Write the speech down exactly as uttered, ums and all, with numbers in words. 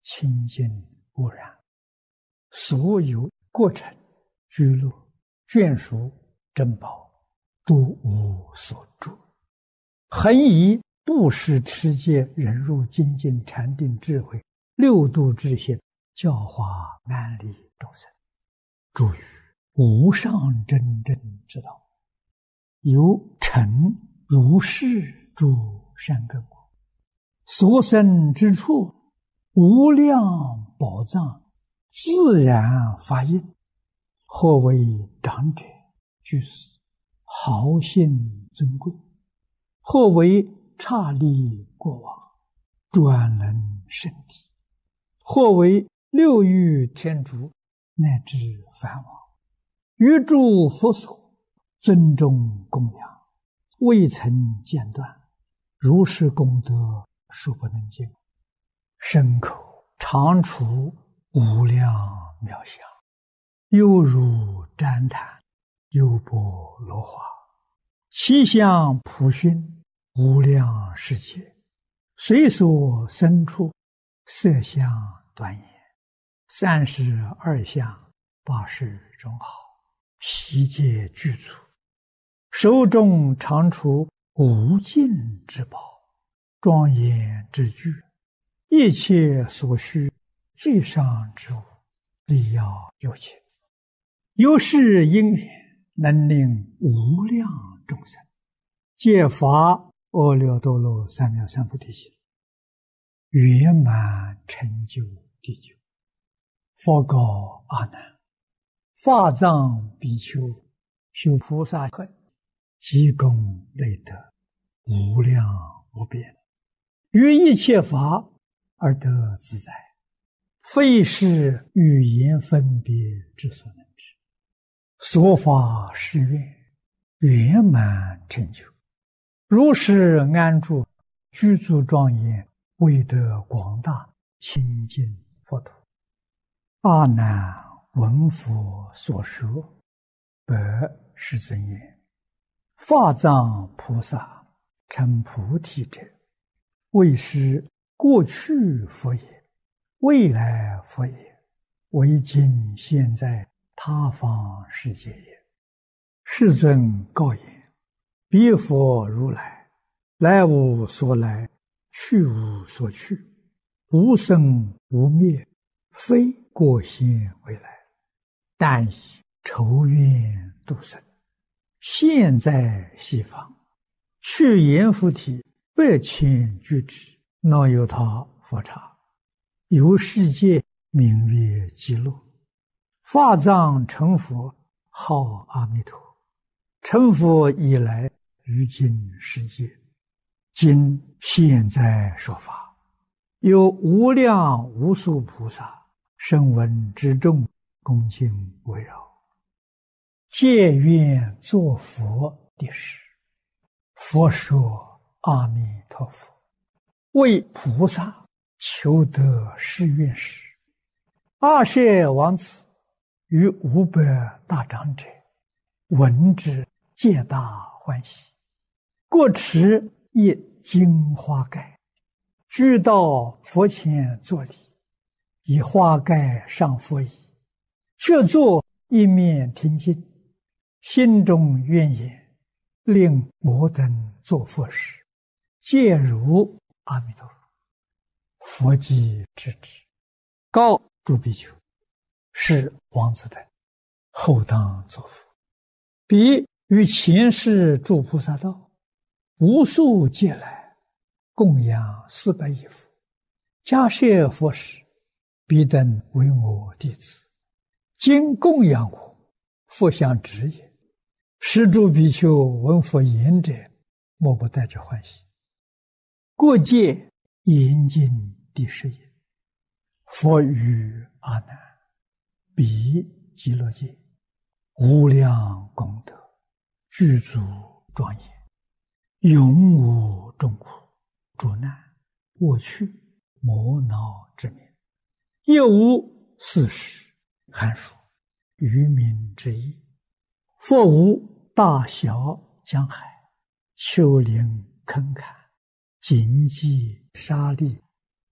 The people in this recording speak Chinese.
清净无染，所有过程、居落、眷属、珍宝，都无所住。恒以布施、持戒、忍辱、精进、禅定、智慧六度智行，教化安利众生，助于无上真正之道，由成如是诸善根果，所生之处，无量宝藏自然发应。或为长者居士，豪信尊贵；或为刹利国王，专能圣体；或为六欲天竺，乃至梵王，于诸佛所尊重供养，未曾间断，如是功德数不能尽，身口常处无量妙相，犹如旃檀，优波罗花，其相普熏无量世界，随所生处，色相端严，三十二相，八十种好，悉皆具足，手中常处无尽之宝，庄严之具，一切所需最上之物，力要有情，由是因缘，能令无量众生皆发阿耨多罗三藐三菩提心，圆满成就地久。佛告阿难：法藏比丘修菩萨恨，积功累德，无量无边，于一切法而得自在，非是语言分别之所能知。所发誓愿，圆满成就，如是安住，具足庄严，威德广大，清净佛土。阿难闻佛所说，白世尊言：法藏菩萨成菩提者，为是过去佛也，未来佛也，为今现在他方世界也。世尊告言：彼佛如来，来无所来，去无所去，无生无灭，非过现未来，但以筹愿度生，现在西方，去阎浮提百千俱胝，那由他佛刹，由世界名曰极乐。法藏成佛，号阿弥陀。成佛以来，于今世界，今现在说法，有无量无数菩萨声闻之众，恭敬围绕，皆愿作佛的事。佛说：阿弥陀佛，为菩萨求得誓愿时，阿舍王子与五百大长者闻之，皆大欢喜，各持一金花盖，俱到佛前作礼，以花盖上佛椅，却坐一面听经，心中愿言：令我等作佛时，皆如阿弥陀佛。佛即知之，告诸比丘：是王子等后当作佛。彼于前世诸菩萨道，无数劫来，供养四百亿佛，迦叶佛时，彼等为我弟子，今供养我，佛相知也。是诸比丘闻佛言者，莫不带着欢喜。过界严禁第十也。佛语阿难：彼极乐界，无量功德，具足庄严，永无众苦、诸难、过去、磨恼之名，亦无四时、寒暑、渔民之意。佛无大小江海、丘陵坑坎、荆棘沙砾、